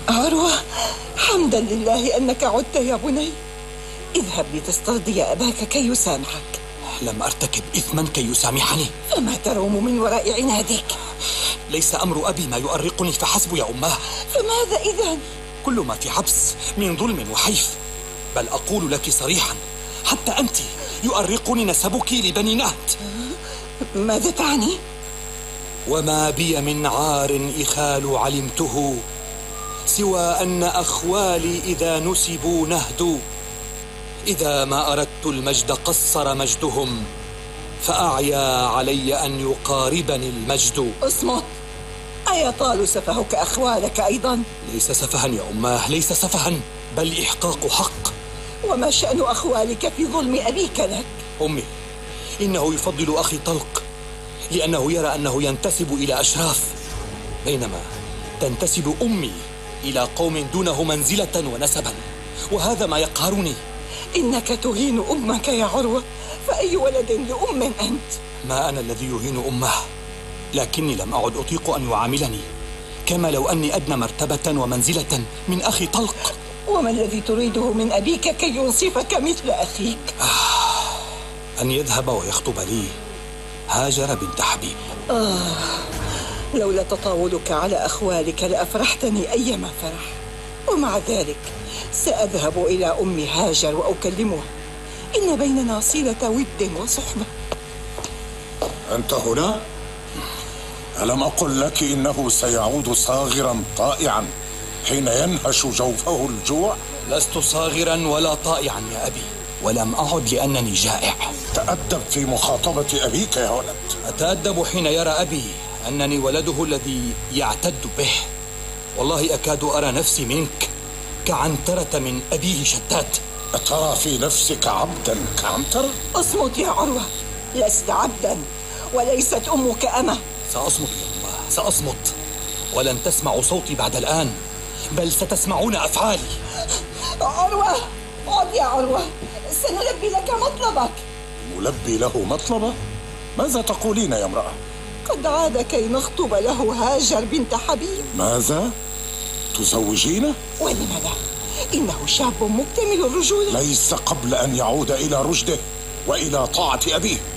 عروة، حمدا لله أنك عدت يا بني. اذهب لتسترضي أباك كي يسامحك. لم أرتكب إثما كي يسامحني. فما تروم من وراء عنادك؟ ليس أمر أبي ما يؤرقني فحسب يا أماه. فماذا إذن؟ كل ما في حبس من ظلم وحيف. بل أقول لك صريحا، حتى أنت يؤرقني نسبك لبني نهد. ماذا تعني؟ وما بي من عار إخال علمته، سوى أن أخوالي إذا نسبوا نهدوا. إذا ما أردت المجد قصر مجدهم، فأعيا علي أن يقاربني المجد. اصمت، أيطال سفهك أخوالك أيضا؟ ليس سفها يا أماه، ليس سفها، بل إحقاق حق. وما شأن أخوالك في ظلم أبيك لك؟ أمي، إنه يفضل أخي طلق لأنه يرى أنه ينتسب إلى أشراف، بينما تنتسب أمي إلى قوم دونه منزلة ونسبا، وهذا ما يقهرني. إنك تهين أمك يا عروة، فأي ولد لأم أنت؟ ما أنا الذي يهين أمه، لكني لم أعد أطيق أن يعاملني كما لو أني أدنى مرتبة ومنزلة من أخي طلق. وما الذي تريده من أبيك كي ينصفك مثل أخيك؟ أن يذهب ويخطب لي هاجر بنت حبيب. لولا تطاولك على أخوالك لأفرحتني أيما فرح. ومع ذلك سأذهب إلى أم هاجر وأكلمها، إن بيننا صلة ود وصحبة. أنت هنا؟ ألم أقل لك إنه سيعود صاغرا طائعا حين ينهش جوفه الجوع؟ لست صاغرا ولا طائعا يا أبي، ولم أعد لأنني جائع. تأدب في مخاطبة أبيك يا ولد. أتأدب حين يرى أبي أنني ولده الذي يعتد به. والله أكاد أرى نفسي منك كعنترة من أبيه شتات. أترى في نفسك عبدا كعنترة؟ اصمت يا عروة، لست عبدا وليست أمك أمة. سأصمت يا أمه، سأصمت، ولن تسمعوا صوتي بعد الآن، بل ستسمعون أفعالي. عروة، عد يا عروة، سنلبي لك مطلبك. نلبي له مطلبه؟ ماذا تقولين يا امرأة؟ قد عاد كي نخطب له هاجر بنت حبيب. ماذا؟ تزوجينه؟ ولم لا، إنه شاب مكتمل الرجولة. ليس قبل أن يعود إلى رشده وإلى طاعة أبيه.